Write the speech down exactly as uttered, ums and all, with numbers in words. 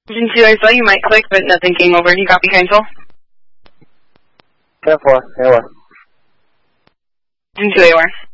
Engine two, I saw you might click, but nothing came over. Do you copy, cancel? ten four, A O R. Engine two, A O R.